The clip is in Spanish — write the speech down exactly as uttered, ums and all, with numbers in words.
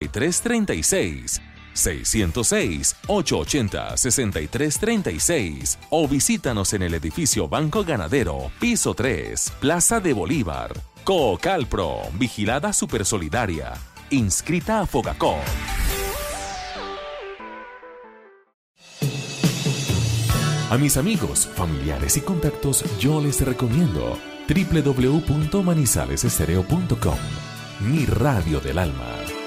tres tres seis, seis cero seis, ocho ocho cero, seis tres tres seis o visítanos en el edificio Banco Ganadero, piso tres, Plaza de Bolívar. Coocalpro, vigilada supersolidaria, inscrita a Fogacop. A mis amigos, familiares y contactos yo les recomiendo doble u doble u doble u punto manizales estereo punto com, mi radio del alma.